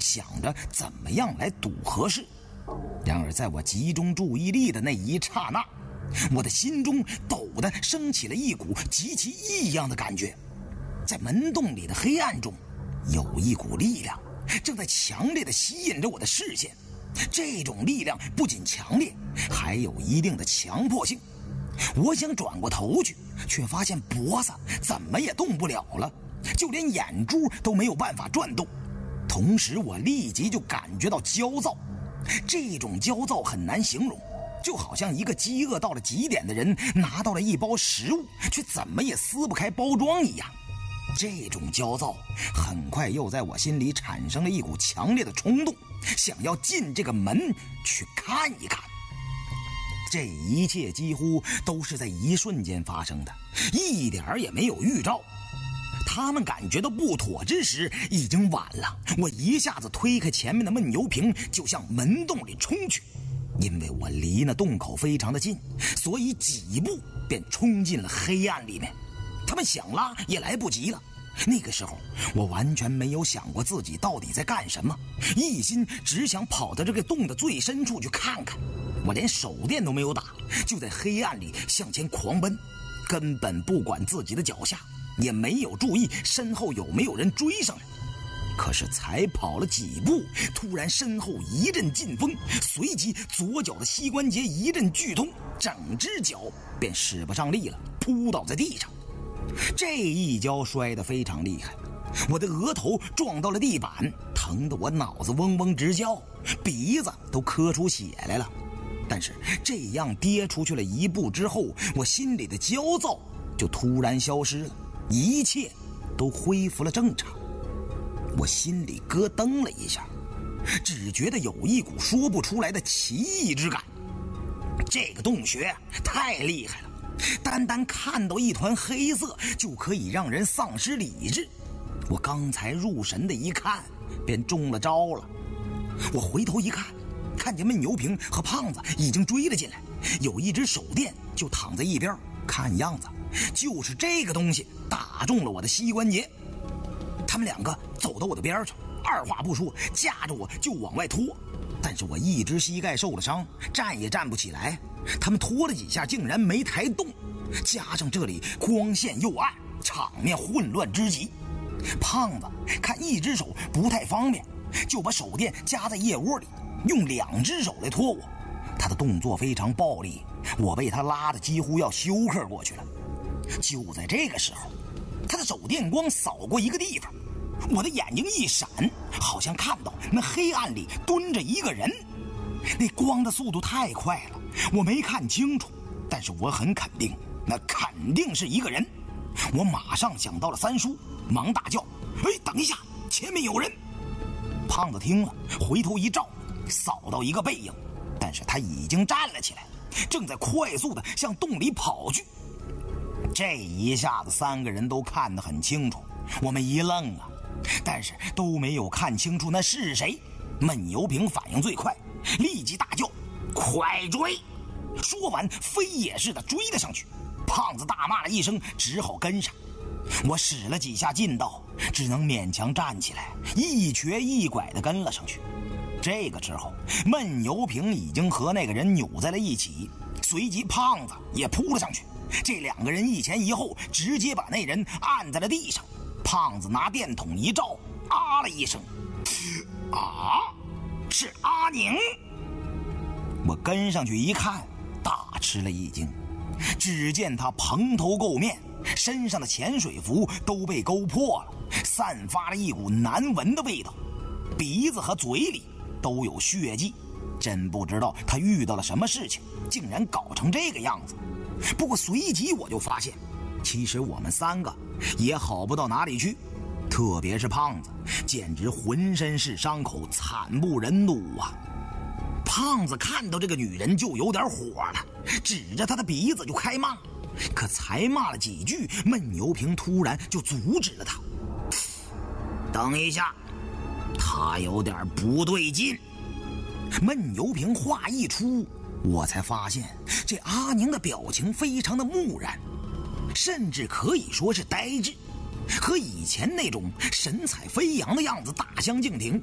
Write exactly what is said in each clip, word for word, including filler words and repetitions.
想着怎么样来赌合适。然而在我集中注意力的那一刹那，我的心中陡地升起了一股极其异样的感觉。在门洞里的黑暗中，有一股力量正在强烈地吸引着我的视线。这种力量不仅强烈，还有一定的强迫性。我想转过头去，却发现脖子怎么也动不了了，就连眼珠都没有办法转动。同时我立即就感觉到焦躁，这种焦躁很难形容，就好像一个饥饿到了极点的人拿到了一包食物，却怎么也撕不开包装一样。这种焦躁很快又在我心里产生了一股强烈的冲动，想要进这个门去看一看。这一切几乎都是在一瞬间发生的，一点也没有预兆。他们感觉到不妥之时，已经晚了。我一下子推开前面的闷油瓶，就向门洞里冲去。因为我离那洞口非常的近，所以几步便冲进了黑暗里面。他们想拉也来不及了。那个时候我完全没有想过自己到底在干什么，一心只想跑到这个洞的最深处去看看。我连手电都没有打，就在黑暗里向前狂奔，根本不管自己的脚下，也没有注意身后有没有人追上来。可是才跑了几步，突然身后一阵劲风，随即左脚的膝关节一阵剧痛，整只脚便使不上力了，扑倒在地上。这一跤摔得非常厉害，我的额头撞到了地板，疼得我脑子嗡嗡直叫，鼻子都磕出血来了。但是这样跌出去了一步之后，我心里的焦躁就突然消失了，一切都恢复了正常。我心里咯噔了一下，只觉得有一股说不出来的奇异之感。这个洞穴太厉害了，单单看到一团黑色就可以让人丧失理智。我刚才入神的一看，便中了招了。我回头一看，看见闷油瓶和胖子已经追了进来，有一只手电就躺在一边，看样子就是这个东西打中了我的膝关节。他们两个走到我的边上，二话不说架着我就往外拖，但是我一只膝盖受了伤，站也站不起来。他们拖了几下竟然没抬动，加上这里光线又暗，场面混乱之极。胖子看一只手不太方便，就把手电夹在腋窝里，用两只手来拖我。他的动作非常暴力，我被他拉得几乎要休克过去了。就在这个时候，他的手电光扫过一个地方，我的眼睛一闪，好像看到那黑暗里蹲着一个人。那光的速度太快了，我没看清楚，但是我很肯定那肯定是一个人。我马上想到了三叔，忙大叫：哎，等一下，前面有人！胖子听了，回头一照，扫到一个背影，但是他已经站了起来，正在快速地向洞里跑去。这一下子三个人都看得很清楚，我们一愣啊，但是都没有看清楚那是谁。闷油瓶反应最快，立即大叫：快追！说完飞也似的追了上去。胖子大骂了一声，只好跟上。我使了几下劲道，只能勉强站起来，一瘸一拐地跟了上去。这个时候闷油瓶已经和那个人扭在了一起，随即胖子也扑了上去。这两个人一前一后，直接把那人按在了地上。胖子拿电筒一照，啊了一声，啊，是阿宁。我跟上去一看，大吃了一惊，只见他蓬头垢面，身上的潜水服都被勾破了，散发了一股难闻的味道，鼻子和嘴里都有血迹。真不知道他遇到了什么事情，竟然搞成这个样子。不过随即我就发现，其实我们三个也好不到哪里去，特别是胖子，简直浑身是伤口，惨不忍睹啊！胖子看到这个女人就有点火了，指着她的鼻子就开骂。可才骂了几句，闷油瓶突然就阻止了他。等一下，他有点不对劲。闷油瓶话一出，我才发现这阿宁的表情非常的木然，甚至可以说是呆滞，和以前那种神采飞扬的样子大相径庭。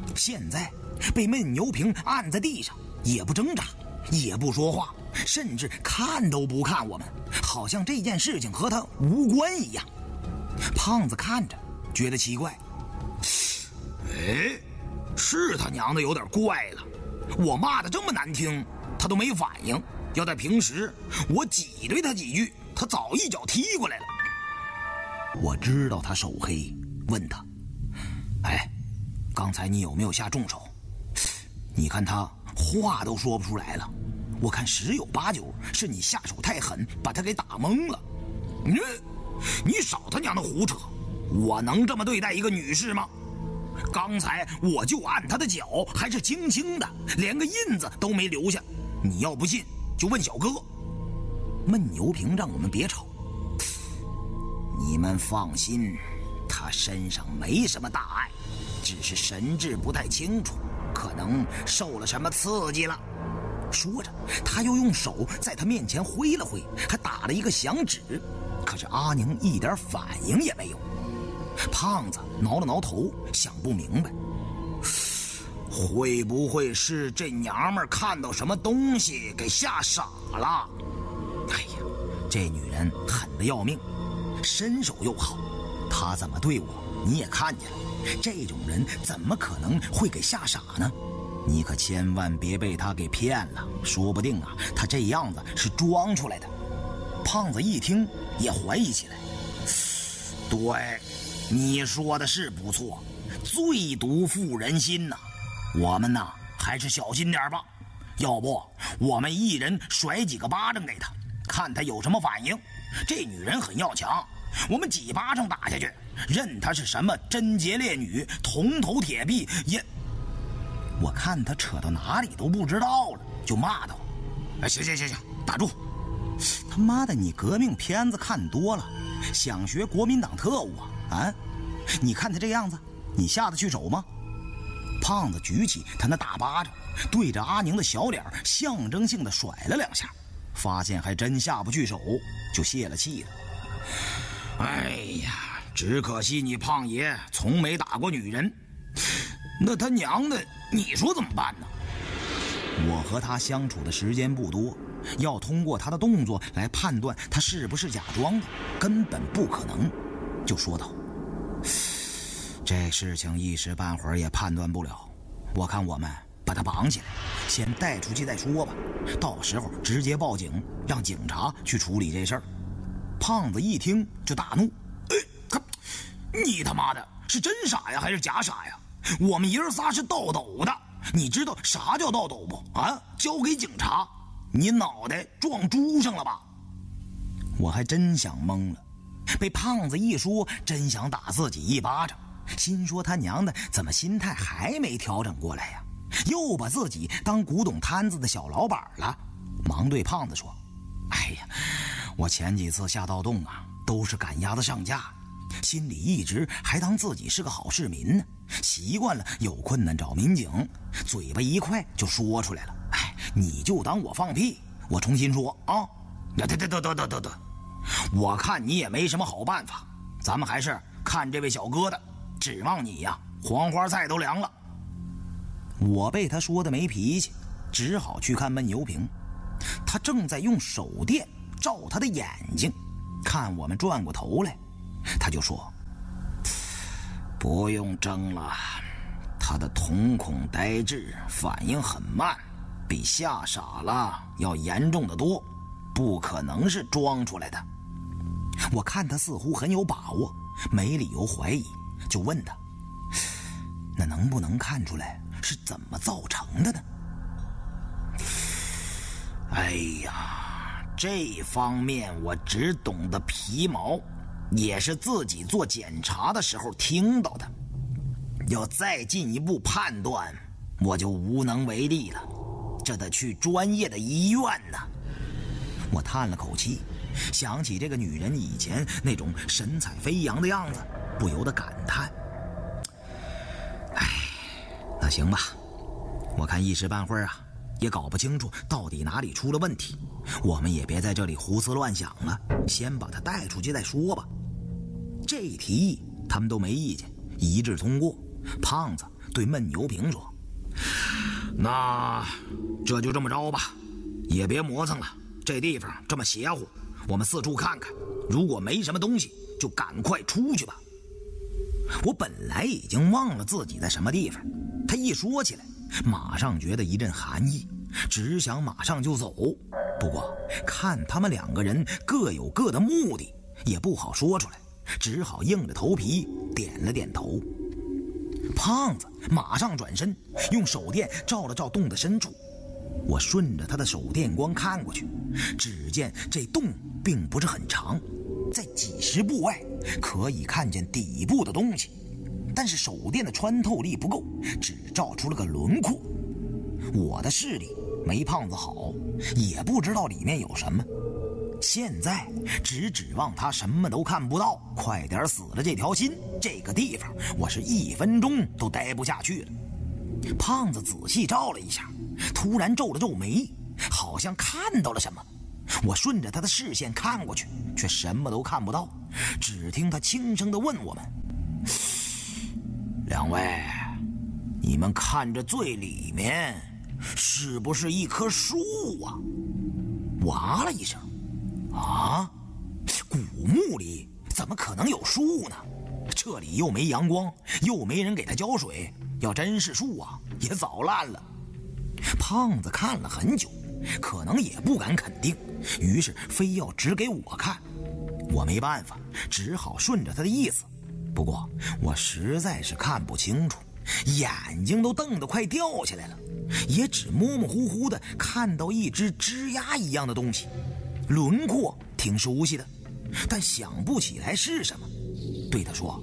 现在被闷油瓶按在地上，也不挣扎，也不说话，甚至看都不看我们，好像这件事情和他无关一样。胖子看着觉得奇怪，哎，是他娘的有点怪了，我骂的这么难听他都没反应，要在平时我挤兑他几句，他早一脚踢过来了。我知道他手黑，问他，哎，刚才你有没有下重手？你看他话都说不出来了，我看十有八九是你下手太狠，把他给打懵了。你你少他娘的胡扯，我能这么对待一个女士吗？刚才我就按他的脚，还是轻轻的，连个印子都没留下。你要不信就问小哥。闷油瓶让我们别吵，你们放心，他身上没什么大碍，只是神志不太清楚，可能受了什么刺激了。说着他又用手在他面前挥了挥，还打了一个响指，可是阿宁一点反应也没有。胖子挠了挠头，想不明白，会不会是这娘们看到什么东西给吓傻了？哎呀，这女人狠得要命，身手又好，她怎么对我你也看见了，这种人怎么可能会给吓傻呢？你可千万别被她给骗了，说不定啊，她这样子是装出来的。胖子一听也怀疑起来，对，你说的是不错，最毒妇人心呐，我们呐还是小心点吧，要不我们一人甩几个巴掌给她，看她有什么反应。这女人很要强，我们几巴掌打下去，任她是什么贞洁烈女、铜头铁臂也……我看她扯到哪里都不知道了，就骂道：“哎，行行行行，打住！他妈的，你革命片子看多了，想学国民党特务啊？啊，你看他这样子，你下得去手吗？”胖子举起他那大巴掌，对着阿宁的小脸象征性的甩了两下，发现还真下不去手，就泄了气了。哎呀，只可惜你胖爷从没打过女人，那他娘的，你说怎么办呢？我和他相处的时间不多，要通过他的动作来判断他是不是假装的，根本不可能。就说道：“这事情一时半会儿也判断不了，我看我们把他绑起来，先带出去再说吧，到时候直接报警，让警察去处理这事儿。”胖子一听就大怒：“哎，你他妈的是真傻呀，还是假傻呀？我们爷儿仨是倒斗的，你知道啥叫倒斗不？啊，交给警察，你脑袋撞猪上了吧？”我还真想懵了，被胖子一说，真想打自己一巴掌，心说他娘的怎么心态还没调整过来呀，又把自己当古董摊子的小老板了。忙对胖子说：“哎呀，我前几次下盗洞啊，都是赶鸭子上架，心里一直还当自己是个好市民呢，习惯了有困难找民警，嘴巴一快就说出来了。哎，你就当我放屁，我重新说啊！得得得得得得得，我看你也没什么好办法，咱们还是看这位小哥的，指望你呀，黄花菜都凉了。”我被他说的没脾气，只好去看闷油瓶。他正在用手电照他的眼睛，看我们转过头来，他就说：“不用争了，他的瞳孔呆滞，反应很慢，比吓傻了要严重的多，不可能是装出来的。”我看他似乎很有把握，没理由怀疑，就问他：“那能不能看出来是怎么造成的呢？”哎呀，这方面我只懂得皮毛，也是自己做检查的时候听到的，要再进一步判断，我就无能为力了，这得去专业的医院呢。我叹了口气，想起这个女人以前那种神采飞扬的样子，不由得感叹：哎，那行吧，我看一时半会儿啊也搞不清楚到底哪里出了问题，我们也别在这里胡思乱想了，先把他带出去再说吧。这一提议他们都没意见，一致通过。胖子对闷油瓶说：“那这就这么着吧，也别磨蹭了。这地方这么邪乎，我们四处看看，如果没什么东西，就赶快出去吧。”我本来已经忘了自己在什么地方，他一说起来，马上觉得一阵寒意，只想马上就走。不过看他们两个人各有各的目的，也不好说出来，只好硬着头皮点了点头。胖子马上转身，用手电照了照洞的深处。我顺着他的手电光看过去，只见这洞并不是很长，在几十步外可以看见底部的东西，但是手电的穿透力不够，只照出了个轮廓。我的视力没胖子好，也不知道里面有什么，现在只指望他什么都看不到，快点死了这条心。这个地方我是一分钟都待不下去了。胖子仔细照了一下，突然皱了皱眉，好像看到了什么。我顺着他的视线看过去，却什么都看不到，只听他轻声地问我们：“两位，你们看着最里面是不是一棵树啊？”我啊了一声：“啊，古墓里怎么可能有树呢？这里又没阳光，又没人给它浇水，要真是树啊，也早烂了。”胖子看了很久，可能也不敢肯定，于是非要指给我看。我没办法，只好顺着他的意思。不过我实在是看不清楚，眼睛都瞪得快掉下来了，也只模模糊糊的看到一只枝丫一样的东西，轮廓挺熟悉的，但想不起来是什么。对他说：“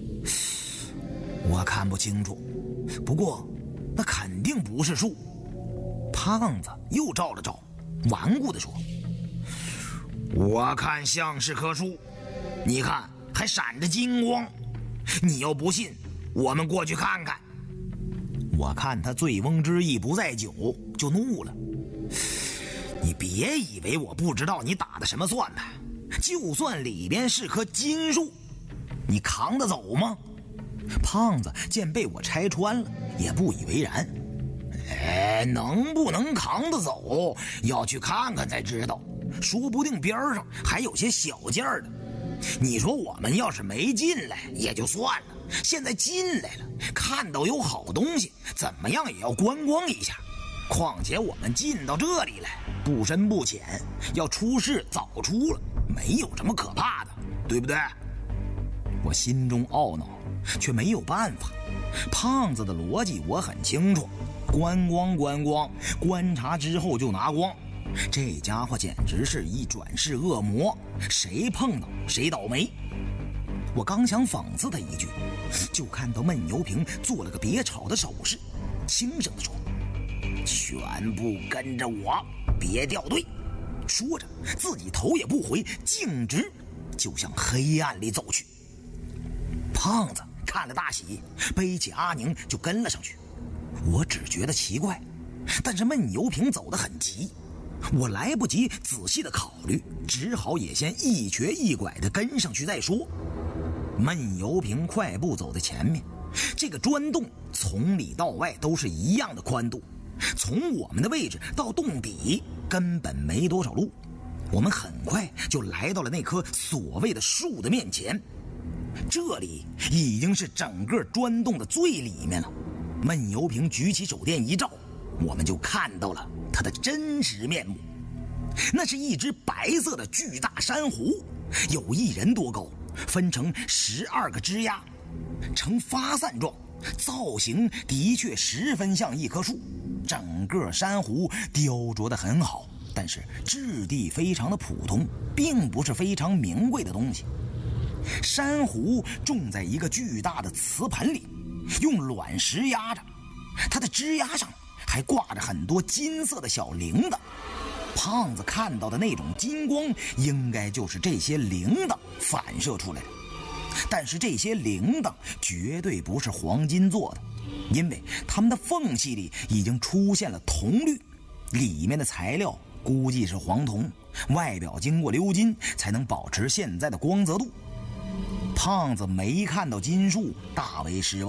我看不清楚，不过那肯定不是树。”胖子又照了照，顽固地说：“我看像是棵树，你看还闪着金光。你要不信，我们过去看看。”我看他醉翁之意不在酒，就怒了：“你别以为我不知道你打的什么算盘，就算里边是棵金树，你扛得走吗？”胖子见被我拆穿了，也不以为然：“哎，能不能扛得走，要去看看才知道，说不定边上还有些小件的。你说我们要是没进来也就算了，现在进来了，看到有好东西，怎么样也要观光一下。况且我们进到这里来，不深不浅，要出事早出了，没有什么可怕的，对不对？”我心中懊恼，却没有办法。胖子的逻辑我很清楚，观光观光，观察之后就拿光。这家伙简直是一转世恶魔，谁碰到谁倒霉。我刚想讽刺他一句，就看到闷油瓶做了个别吵的手势，轻声地说：“全部跟着我，别掉队。”说着自己头也不回，径直就向黑暗里走去。胖子看了大喜，背起阿宁就跟了上去。我只觉得奇怪，但是闷油瓶走得很急，我来不及仔细的考虑，只好也先一瘸一拐的跟上去再说。闷油瓶快步走在前面，这个砖洞从里到外都是一样的宽度，从我们的位置到洞底根本没多少路。我们很快就来到了那棵所谓的树的面前，这里已经是整个砖洞的最里面了。闷油瓶举起手电一照，我们就看到了它的真实面目。那是一只白色的巨大珊瑚，有一人多高，分成十二个枝丫，呈发散状，造型的确十分像一棵树。整个珊瑚雕琢得很好，但是质地非常的普通，并不是非常名贵的东西。珊瑚种在一个巨大的瓷盆里，用卵石压着，它的枝丫上还挂着很多金色的小铃铛。胖子看到的那种金光，应该就是这些铃铛反射出来的。但是这些铃铛绝对不是黄金做的，因为它们的缝隙里已经出现了铜绿，里面的材料估计是黄铜，外表经过鎏金才能保持现在的光泽度。胖子没看到金树，大为失望，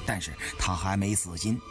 但是他还没死心，